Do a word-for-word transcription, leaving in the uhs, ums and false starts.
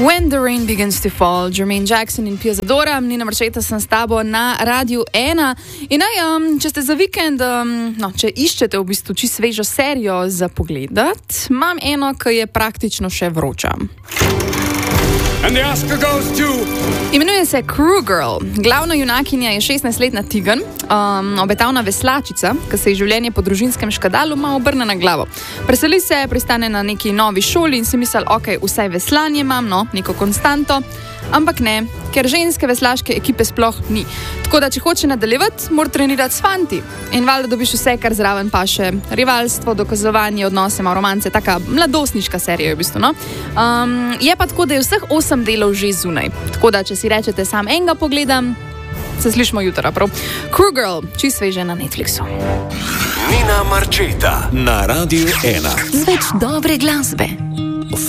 When the Rain Begins to Fall, Jermaine Jackson in Pia Zadora, Nina Marčeta sem s tabo na Radiu ena. In naj, um, če ste za vikend, um, no, če iščete v bistvu čisto svežo serijo za pogledat, imam eno, ki je praktično še vroča. And the Oscar goes to... Imenuje se Crew Girl. Glavna junakinja je šestnajstletna Tegan, um, obetavna veslačica, ki se je življenje po družinskem škandalu malo obrne na glavo. Preseli se, pristane na neki novi šoli in si misli, ok, vsaj veslanje imam, no, neko konstanto, ampak ne, ker ženske veslaške ekipe sploh ni. Tako da, če hoče nadaljevati, mora trenirati s fanti. In valjda dobiš vse, kar zraven paše. Rivalstvo, dokazovanje, odnose, malo romance, taka mladostniška serija v bistvu, no. Um, je pa tako, da je vseh osem delov že zunaj. Tako da, če si rečete, sam enega pogledam, se slišimo jutra, prav. Crew Girl, čisto sveže na Netflixu. Nina Marčeta na Radiu ena. Z več dobre glasbe.